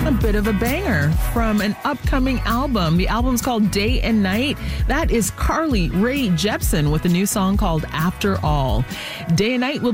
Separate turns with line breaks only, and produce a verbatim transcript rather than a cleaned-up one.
A bit of a banger from an upcoming album. The album's called Day and Night. That is Carly Rae Jepsen with a new song called After All. Day and Night will